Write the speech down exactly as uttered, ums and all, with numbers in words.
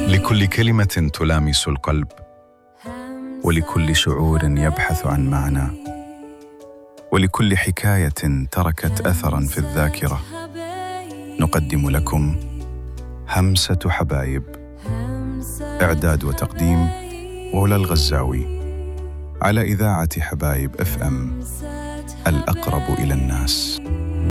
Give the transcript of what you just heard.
لكل كلمة تلامس القلب، ولكل شعور يبحث عن معنى، ولكل حكاية تركت أثراً في الذاكرة، نقدم لكم همسة حبايب. إعداد وتقديم ولا الغزاوي، على إذاعة حبايب إف إم، الأقرب إلى الناس.